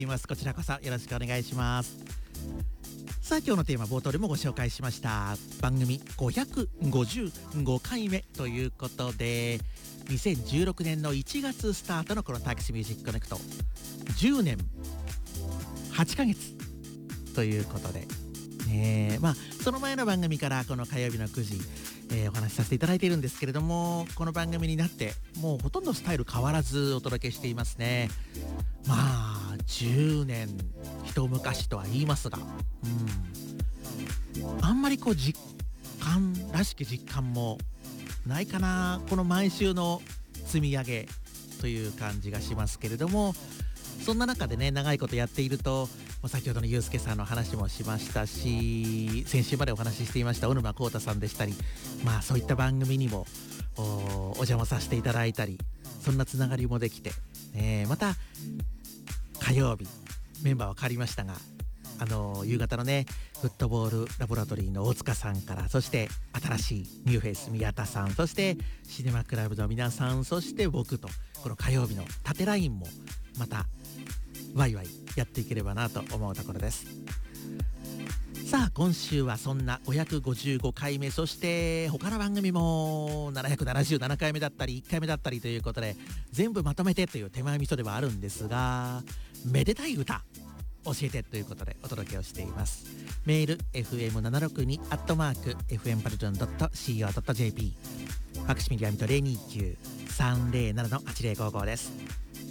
こちらこそよろしくお願いします。さあ今日のテーマ冒頭でもご紹介しました番組555回目ということで、2016年の1月スタートのこのタキシミュージックコネクト10年8ヶ月ということで、その前の番組からこの火曜日の9時、お話しさせていただいているんですけれども、この番組になってもうほとんどスタイル変わらずお届けしていますね。10年一昔とは言いますが、あんまりこう実感らしき実感もないかな、この毎週の積み上げという感じがしますけれども、そんな中でね、長いことやっていると、先ほどのゆうすけさんの話もしましたし、先週までお話ししていました小沼孝太さんでしたり、そういった番組にもお邪魔させていただいたり、そんなつながりもできて、また火曜日メンバーは変わりましたが、夕方のねフットボールラボラトリーの大塚さんから、そして新しいニューフェイス宮田さん、そしてシネマクラブの皆さん、そして僕と、この火曜日の縦ラインもまたワイワイやっていければなと思うところです。さあ今週はそんな555回目、そして他の番組も777回目だったり1回目だったりということで、全部まとめてという手前味噌ではあるんですが、めでたい歌教えてということでお届けをしています。メール fm762@fm-co.jp、 ファクシミリアミト 029-307-8055 です。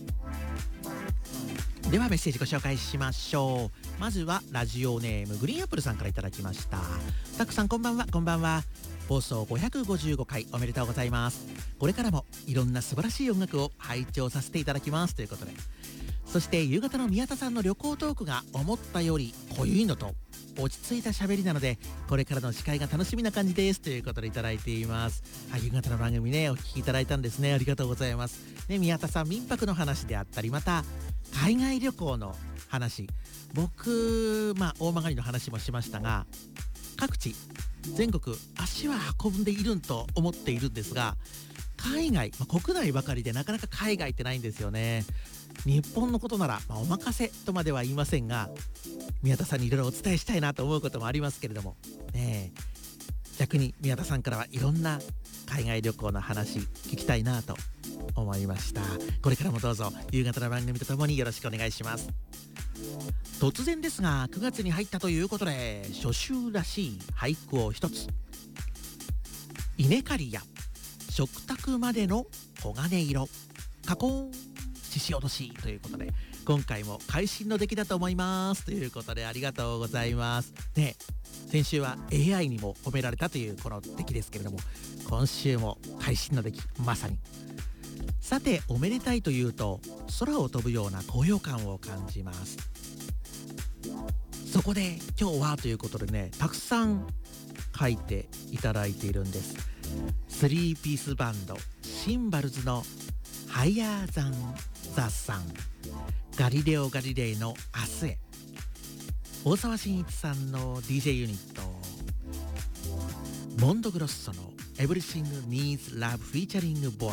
ではメッセージご紹介しましょう。まずはラジオネームグリーンアップルさんからいただきました。たくさんこんばんは。こんばんは。放送555回おめでとうございます。これからもいろんな素晴らしい音楽を拝聴させていただきますということで、そして夕方の宮田さんの旅行トークが思ったより濃ゆいのと落ち着いた喋りなので、これからの司会が楽しみな感じですということでいただいています。夕方の番組ね、お聞きいただいたんですね。ありがとうございますね。宮田さん、民泊の話であったり、また海外旅行の話、僕大曲の話もしましたが、各地全国足は運んでいると思っているんですが、海外、国内ばかりでなかなか海外ってないんですよね。日本のことなら、お任せとまでは言いませんが、宮田さんにいろいろお伝えしたいなと思うこともありますけれどもね、逆に宮田さんからはいろんな海外旅行の話聞きたいなと思いました。これからもどうぞ夕方の番組とともによろしくお願いします。突然ですが9月に入ったということで、初秋らしい俳句を一つ。稲刈りや食卓までの黄金色、加工獅子落としということで、今回も会心の出来だと思いますということで、ありがとうございますね。先週は AI にも褒められたというこの出来ですけれども、今週も会心の出来、まさに。さて、おめでたいというと空を飛ぶような高揚感を感じます。そこで今日はということでね、たくさん書いていただいているんです。3ピースバンドシンバルズのハイヤーザンザさん、ガリレオ・ガリレイの明日へ、大沢慎一さんの DJ ユニットモンドグロッソの Everything Needs Love Featuring Boa、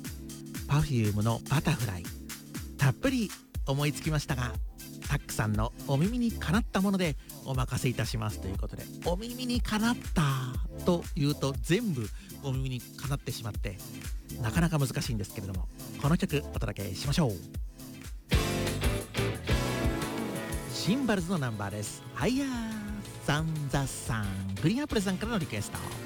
Perfume のバタフライ、たっぷり思いつきましたが、タックさんのお耳にかなったものでお任せいたしますということで、お耳にかなったというと全部お耳にかなってしまってなかなか難しいんですけれども、この曲お届けしましょう。シンバルズのナンバーです。ハイヤーサンザさん、グリーンアップルさんからのリクエスト。